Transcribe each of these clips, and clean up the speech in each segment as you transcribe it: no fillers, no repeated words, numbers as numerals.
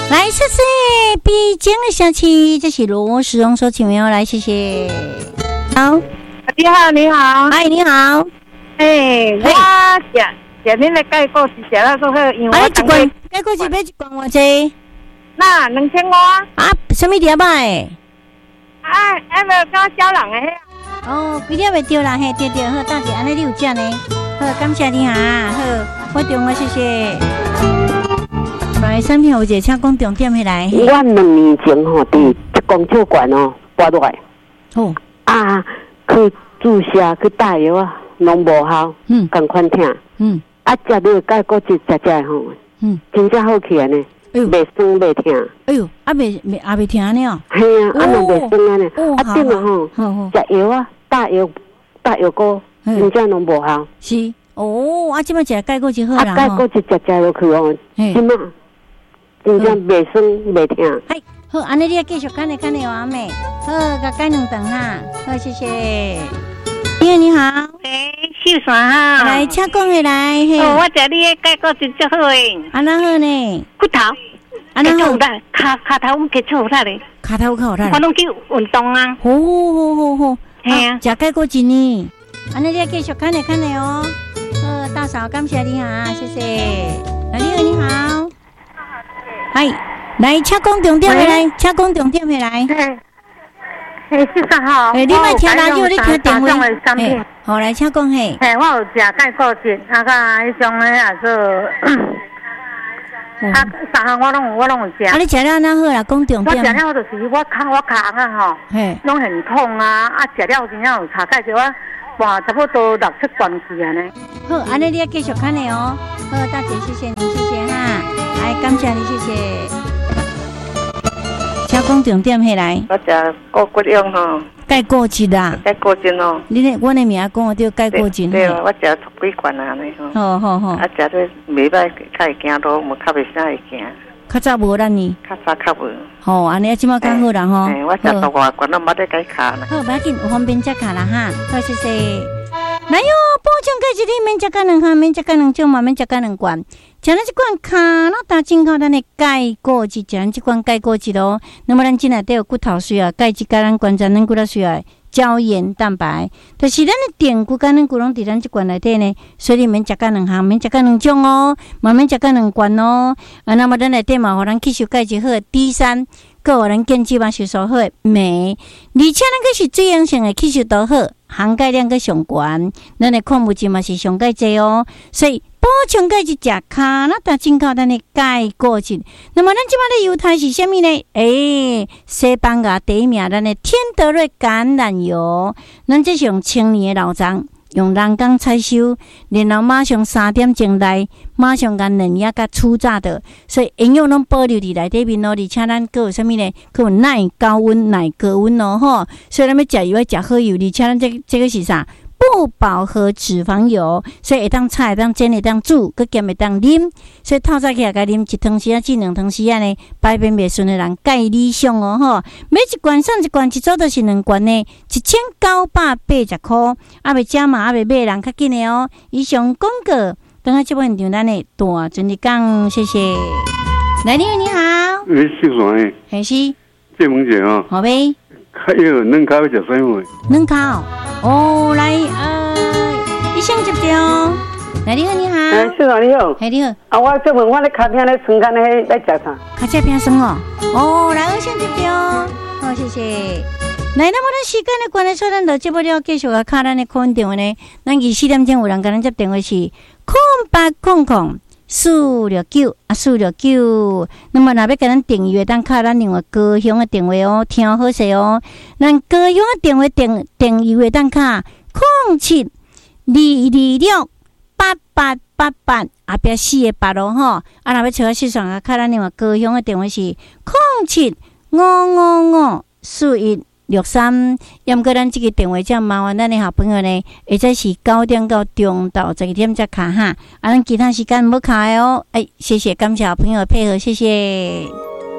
来，谢谢必经的小七，这是罗时荣所请的，来，谢谢。好， 你好，你好， 哎，你好， 我食恁的钙果是食了都好，因为我一罐钙果是买一罐偌济？ 那2500 啊，什么粒仔？ 没有刚小人的。 哦，几粒袂对啦，嘿，对，好，大姐，安尼你有食呢？好，感谢你哈，好，我中午谢谢。来，产品有一个，请讲重点起来。 我2年前吼，伫公车馆哦，拔落来。 哦。 啊，去注射去打药啊，拢无效。共款疼。啊，食了钙果汁食吼。真正好起来呢。袂酸袂疼。哎呦， 袂疼呢？ 系啊，啊，拢袂酸安尼。啊，顶了吼，食药啊，打药膏，真正拢无效。 是。哦，啊，即摆食钙果汁好啦。 啊，钙果汁食落去哦，即摆真正袂酸袂疼。 嗨，好，安尼你继续干的完美。好，甲干2顿哈。好，谢谢。你好， 秀山哈， 来，请讲的来。 我食你的钙果汁足好诶。 安那好呢？ 骨头， 安那好。 骹头有接触有力咧。 骹头有力。 我拢去运动啊。 好。 系啊， 食钙果汁呢。安尼你继续看的哦。大嫂，感谢你哈，谢谢。你好，嗨，来，请讲重点来，请讲重点回来。 13号。 你莫听radio，你听电话。好，来，请讲嘿。 我有食钙果汁，啊甲迄种诶也做。3项我拢有食。 啊，你食了哪好啦？讲重点。 我食了就是我骹啊吼，拢很痛啊，食了真正有擦钙，就我。哇，差不多6、7罐去啊呢。 好，安尼你要继续看的哦。好，大姐，谢谢你，谢谢哈。来，感谢你，谢谢。请讲重点起来。 我食骨骨用吼。 钙果汁啊。钙果汁哦。 我的名讲对钙果汁。 对啊，我食10几罐啊呢吼。 好。 啊，食咧袂歹，较会行路，无较袂啥会行。 较早无咱呢？ 较早较无。 好，安尼即马较好啦吼。 我食大外罐都冇得改卡啦。 好，别紧，有方便食卡啦哈。好，谢谢。来哟，补充钙质里免食到2项，免食到2种嘛，免食到2罐。食了这罐卡那大进口咱的钙果汁，食这罐钙果汁咯。那么咱进来都有骨头需要钙质，甲咱关节咱骨头需要胶原蛋白。但是咱的电骨甲咱骨拢伫咱这罐内底呢，所以免食到2项，免食到2种哦，嘛免食到2罐哦。那么咱内底嘛，互咱吸收钙质好，D3，个互咱建基嘛吸收好镁，而且咱个是水溶性的吸收都好，含钙量个上悬，咱的矿物质嘛是上钙济哦，所以。补充钙质食卡那大进口咱的钙果汁。那么咱即摆的油态是啥物呢？西班牙第一名咱的天德瑞橄榄油，咱这是用1000年的老张，用人工采收，然后马上3点钟内马上甲嫩叶甲初榨的，所以营养拢保留伫内底面咯。而且咱佫有啥物呢？佫有耐高温、耐高温咯吼。所以咱要食油要食好油，而且咱这个是啥？不饱和脂肪油，所以会当炒、会当煎、会当煮，佮咸会当啉。所以透早起来甲啉1汤匙啊，至2汤匙啊呢，排便袂顺的人钙理想哦吼。每一罐送一罐，一组就是2罐呢，1980块。啊，袂食嘛，啊袂买人较紧的哦。以上广告，等下这本场咱的大专的讲，谢谢。来，你好。 姓啥诶？ 还是？ 谢萌姐哦。 好呗。 还有嫩咖要食啥物？ 嫩咖哦，来医生接着哦。来，你好，你好。 市长你好。 你好。 啊，我这问我咧卡片咧酸干咧来食啥？ 卡片片酸哦。哦，来医生接着哦。好，谢谢。来，那么咱时间的关系，咱就接不了，继续啊，卡咱的空电话呢。咱24点钟有人跟咱接电话是0800-469-469。那么若要跟咱订阅，当卡咱另外高雄的电话哦，听好势哦。咱高雄的电话订阅当卡07-226-8888，后壁4个8咯吼。啊，若要找我市场啊，卡咱另外高雄的电话是07-555-4163。要毋过咱这个电话这麻烦咱的好朋友呢，会在是9点到中到12点才卡哈，啊，咱其他时间无卡的哦。谢谢，感谢好朋友的配合，谢谢。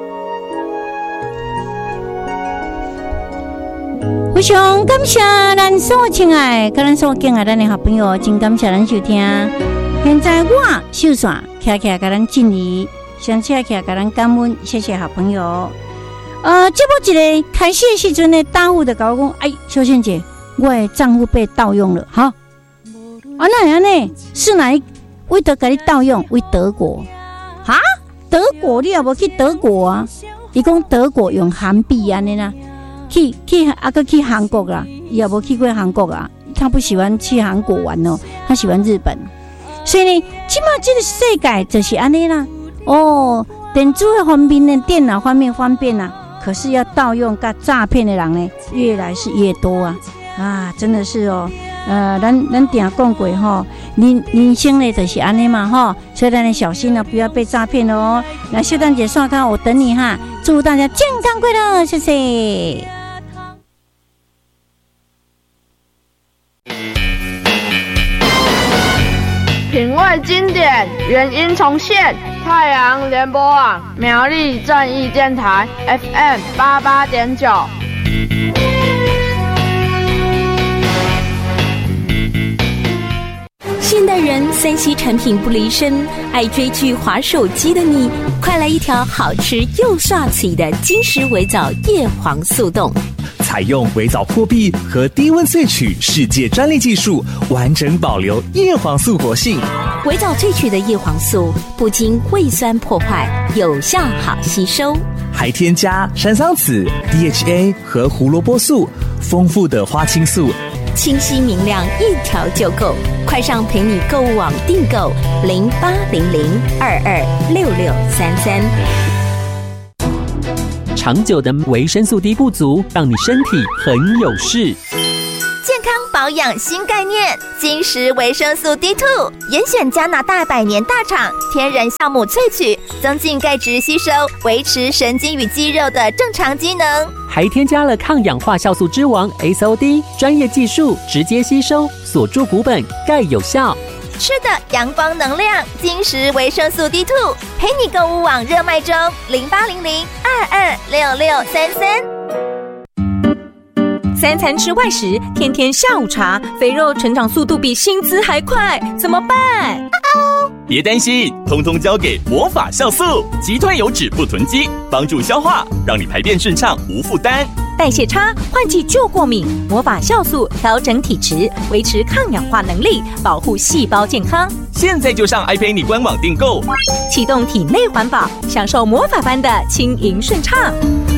非常感谢咱所亲爱，甲咱所敬爱咱的好朋友，真感谢咱收听。现在我秀线徛徛甲咱进入想起来给咱感恩，谢谢好朋友。这不一个开始的时阵呢，大户的跟我讲，哎，秀倩姐，我的账户被盗用了，哈。那样呢？是哪一为德给你盗用？为德国？哈？德国你也无去德国啊？伊讲德国用韩币安尼啦，去韩国啦，伊也无去过韩国啊。他不喜欢去韩国玩哦，他喜欢日本。所以呢，起码这个世界就是安尼啦。电子的方面呢，电脑方面方便啦，可是要盗用跟诈骗的人呢，越来是越多啊！真的是哦。咱定讲过吼，人生呢就是安尼嘛吼，所以咱要小心了，不要被诈骗了哦。来，秀丹姐刷卡，我等你哈！祝大家健康快乐，谢谢。 品味经典，原音重现。太阳联播网苗栗正义电台 FM 88.9。 现代人3C 产品不离身，爱追剧滑手机的你，快来一条好吃又刷嘴的金石微藻叶黄素冻。 采用微藻破壁和低温萃取世界专利技术，完整保留叶黄素活性。 微藻萃取的叶黄素不经胃酸破坏，有效好吸收， 还添加山桑子、DHA 和胡萝卜素，丰富的花青素， 清晰明亮，一条就够。快上陪你购物网订购0800226633。 长久的维生素 D 不足，让你身体很有事。 健康保养新概念，金石维生素 D2， 严选加拿大100年大厂天然酵母萃取，增进钙质吸收，维持神经与肌肉的正常机能。 还添加了抗氧化酵素之王 SOD， 专业技术直接吸收，锁住骨本，钙有效。 吃的阳光能量，金石维生素 D2， 陪你购物网热卖中0800226633。 3餐吃外食，天天下午茶，肥肉成长速度比薪资还快，怎么办？ 别担心，通通交给魔法酵素，击退油脂不囤积，帮助消化，让你排便顺畅无负担。 代谢差、换季就过敏，魔法酵素调整体质，维持抗氧化能力，保护细胞健康。 现在就上爱陪你官网订购， 启动体内环保，享受魔法般的轻盈顺畅。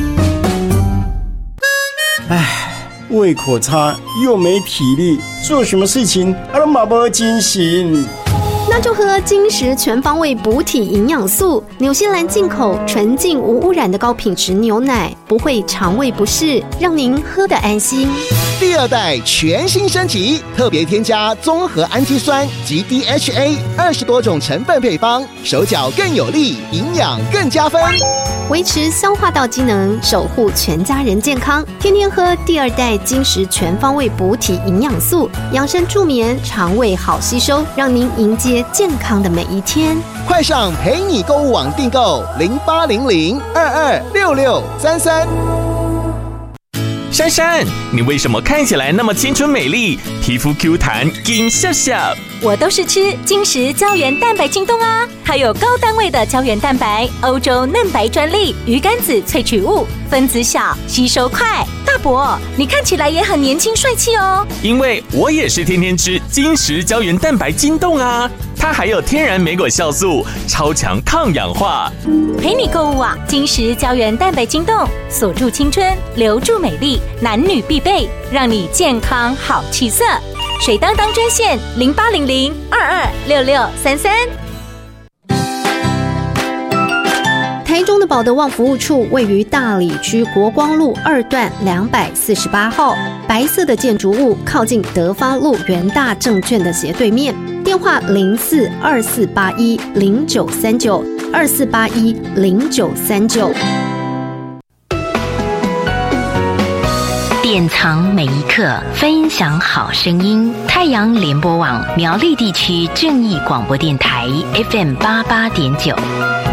胃口差又没体力，做什么事情都没精神。 那就喝金石全方位补体营养素，纽西兰进口纯净无污染的高品质牛奶，不会肠胃不适，让您喝得安心。 第2代全新升级，特别添加综合氨基酸及 DHA 20多种成分配方，手脚更有力，营养更加分， 维持消化道机能，守护全家人健康。天天喝第2代金石全方位补体营养素，养生助眠，肠胃好吸收，让您迎接健康的每一天。 快上陪你购物网订购0800226633。 珊珊，你为什么看起来那么清纯美丽，皮肤 Q 弹金笑笑？ 我都是吃金石胶原蛋白晶冻啊，它有高单位的胶原蛋白，欧洲嫩白专利，鱼肝子萃取物，分子小，吸收快。大伯，你看起来也很年轻帅气哦。 因为我也是天天吃金石胶原蛋白晶冻啊，它还有天然莓果酵素，超强抗氧化。 陪你购物网，金石胶原蛋白晶冻，锁住青春，留住美丽，男女必备，让你健康好气色。水当当专线0800226633。 台中的保德旺服务处位于大里区国光路2段248号，白色的建筑物靠近德发路元大证券的斜对面，电话042481093924810939。 典藏每一刻，分享好声音。太阳联播网苗栗地区正义广播电台 FM 88.9。